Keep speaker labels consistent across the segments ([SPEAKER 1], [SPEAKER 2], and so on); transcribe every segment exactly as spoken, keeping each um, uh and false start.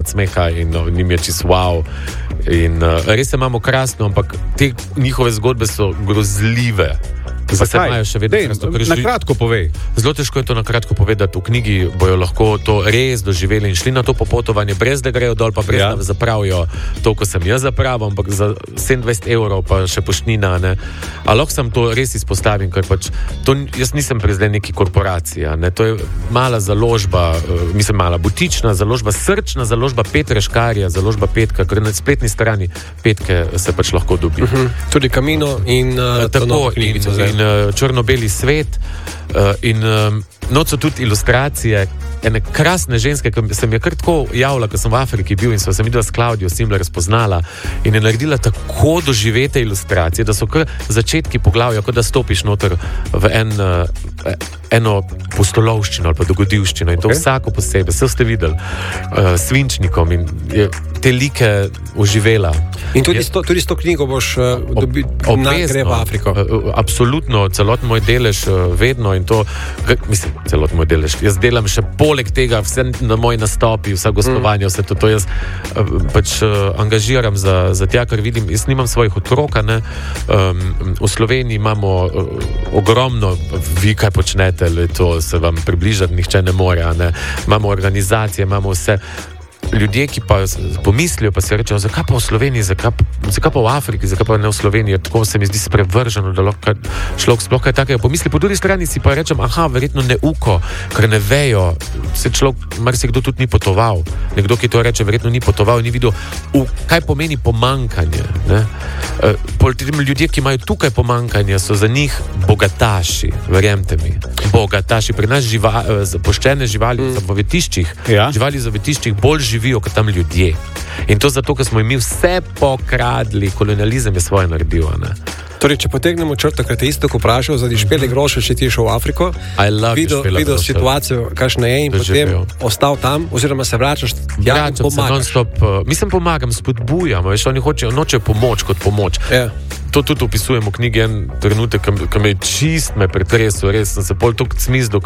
[SPEAKER 1] smeha in uh, njim je čist wow. In uh, res se imamo krasno, ampak te njihove zgodbe so grozljive.
[SPEAKER 2] Zakaj? Dej, na kratko povej.
[SPEAKER 1] Zelo težko je to na kratko povedati. V knjigi bojo lahko to res doživeli in šli na to popotovanje, brez da grejo dol, pa brez ja. da zapravijo to, ko sem jaz zapravil, ampak za sedemindvajset evrov pa še poštnina. Ne? A lahko sem to res izpostavim, ker pač to, jaz nisem prezden neki korporacija. Ne? To je mala založba, mislim mala butična založba, srčna založba Petre Škarja, založba Petka, ker na spletni strani Petke se pač lahko dobi.
[SPEAKER 3] Uh-huh. Tudi Kamino in uh,
[SPEAKER 1] tako in, in črno-beli svet uh, in um, noč so tudi ilustracije ene krasne ženske, ki sem je kar tako javila, ko sem v Afriki bil in so se midva s Klaudijo Simler spoznala in je naredila tako doživete ilustracije, da so kar začetki poglavja, kot da stopiš noter v en, uh, eno pustolovščino ali pa dogodivščino in to okay. vsako posebej. Vse ste videli uh, svinčnikom in je te like oživela.
[SPEAKER 3] In tudi, je, sto, tudi s to knjigo boš uh, dobil gre v Afriko.
[SPEAKER 1] Uh, absolutno, celoten moj delež uh, vedno in to, mislim, celoten moj delež. Jaz delam še poleg tega vse na moji nastopi, vsa gostovanja, mm. vse to, to jaz uh, pač uh, angažiram za, za tja, ker vidim, jaz nimam svojih otroka, ne. Um, v Sloveniji imamo uh, ogromno, vi kaj počnete, to se vam približati nihče ne more, ne. Imamo organizacije, imamo vse. Ljudje, ki pa pomislijo, pa se rečejo, zakaj pa v Sloveniji, zakaj, zakaj pa v Afriki, zakaj pa ne v Sloveniji, tako se mi zdi sprevrženo, da lahko človek sploh kaj takega pomisli. Po drugi strani si pa rečem, aha, verjetno ne uko, ker ne vejo, se človek, marsikdo tudi ni potoval. Nekdo, ki to reče, verjetno ni potoval, ni videl, v, kaj pomeni pomankanje. Ne? E, ljudje, ki imajo tukaj pomankanje, so za njih bogataši, verjemte mi. Bogataši. Pri nas živa, poštene živali mm. v zavetiščih, ja. živali v zavetiščih bolj živijo kot tam ljudje. In to zato, ker smo jim vse pokradli, kolonializem je svoje naredil. Ne?
[SPEAKER 3] Torej, če potegnemo črto, kar te isto vprašal, zadnji špele groše, če ti je šel v Afriko, videl, videl situacijo, kakšna je in potem ostal tam, oziroma se vračaš, ja, pomagaš.
[SPEAKER 1] Uh, mislim, pomagam, spodbujam, veš, oni hočejo, nočejo pomoč kot pomoč.
[SPEAKER 3] Yeah.
[SPEAKER 1] To tudi opisujemo v knjigi en trenutek, ki me je čist me pretresel, res sem se pol toliko cmizdil,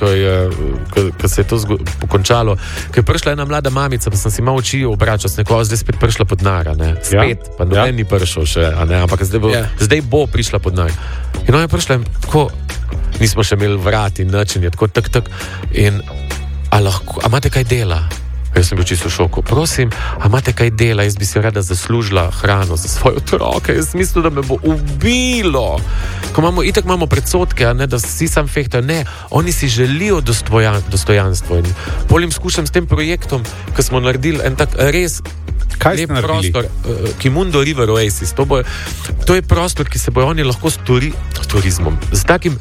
[SPEAKER 1] ko se je to zgo- pokončalo. Ko je prišla ena mlada mamica, pa sem si malo oči obračal, sem nekaj, zdaj spet prišla pod nar, ne? Spet, ja. pa noben ja. ni prišel še, a ne? Ampak zdaj bo, ja. zdaj bo prišla pod nar. In ona je prišla in tako, nismo še imeli vrat in način, je tako tak, tak. In, a lahko, a imate kaj dela? Jaz sem bil čisto v šoku. Prosim, a imate kaj dela? Jaz bi si rada zaslužila hrano za svoje otroke. Jaz mislim, da me bo ubilo. Ko imamo, itak imamo predsodke, a ne, da vsi sam fehtajo. Ne, oni si želijo dostojan, dostojanstvo. In polim skušam s tem projektom, ki smo naredili en tak res
[SPEAKER 2] Kaj
[SPEAKER 1] lep prostor, uh, Kimundo River Oasis. To, bo, to je prostor, ki se bojo oni lahko s turi, turizmom, z takim.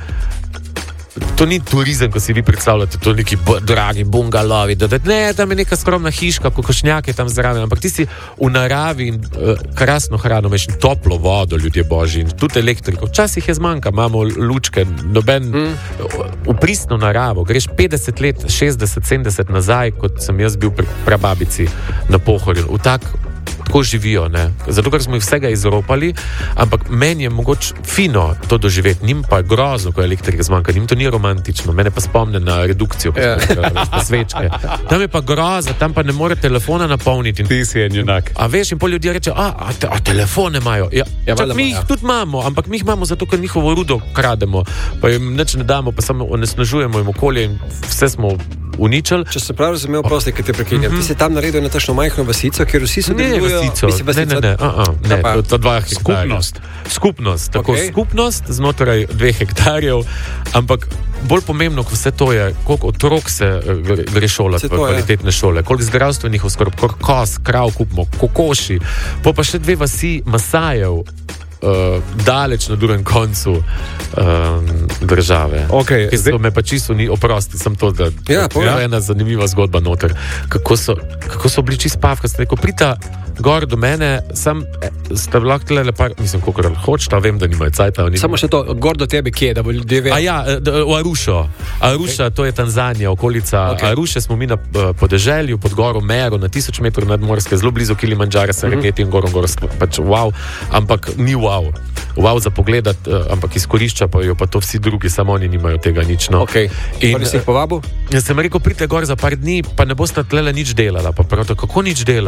[SPEAKER 1] To ni turizem, ko si vi predstavljate, to neki b- dragi bungalovi, da, da ne, tam je neka skromna hiška, kokošnjake tam zraven, ampak ti si v naravi in uh, krasno hrano, veš, in toplo vodo, ljudje božji, in tudi elektriko. Včasih je zmanjka, imamo lučke, noben mm. v pristno naravo. Greš petdeset let, šestdeset, sedemdeset nazaj, kot sem jaz bil pri prababici na Pohorju, v tak tako živijo, ne. Zato, ker smo jih vsega izropali, ampak meni je mogoče fino to doživeti, njim pa je grozno, ko je elektrika zmanjka, njim to ni romantično, mene pa spomne na redukcijo, ko smo yeah. pa svečke. Tam je pa groza, tam pa ne more telefona napolniti.
[SPEAKER 2] Ti si en junak.
[SPEAKER 1] A veš, in pol ljudje reče, a, a, te, a telefone imajo. Ja, ja, čak, mi jih ja. tudi imamo, ampak mi jih imamo zato, ker njihovo rudo krademo, pa jim nič ne damo, pa samo onesnažujemo jim okolje in vse smo uničili.
[SPEAKER 3] Če se prav razumel, prosti, ki te prekinjam, mm-hmm. ti si tam naredil na tašno majhno vasico, kjer vsi sodelujejo.
[SPEAKER 1] Ne, ne, ne, uh, uh, ne, to, to dva hektarja.
[SPEAKER 2] Skupnost.
[SPEAKER 1] Skupnost, tako
[SPEAKER 3] okay.
[SPEAKER 1] skupnost znotraj dveh hektarjev, ampak bolj pomembno, ko vse to je, koliko otrok se gre šolati v kvalitetne šole, koliko zdravstvenih oskrb, koliko kos, krav kupimo, kokoši, po pa še dve vasi Masajev, Uh, daleč na drugem koncu um, države.
[SPEAKER 3] Okay,
[SPEAKER 1] ki so me pa čisto ni oprosti, sem to, da
[SPEAKER 3] ja,
[SPEAKER 1] je ja. ena zanimiva zgodba noter. Kako so, kako so bili čist pav, kad ste rekel, prita gor do mene, sam ste lahko tle par, mislim, koliko hočeta, vem, da nimajo cajta. Nim...
[SPEAKER 3] Samo še to, gor do tebe kje, da bo ljudje vedeli.
[SPEAKER 1] A ja, v Arusho. Arusha, okay. To je Tanzanija, okolica. Okay. Arushe smo mi na podeželju, pod goro Mero, na tisoč metrov nadmorske, zelo blizu Kilimandžara, se
[SPEAKER 3] mm-hmm.
[SPEAKER 1] reketi in gorom, gorom, pač wow, ampak ni wow. Wow za pogledat, ampak izkorišča pa jo pa to vsi drugi, samo oni nimajo tega nič. No.
[SPEAKER 3] Okay. In pa si jih povabil?
[SPEAKER 1] Jaz sem rekel, pridite gor za par dni, pa ne boste tlele nič delala, pa prav to, kako nič delala?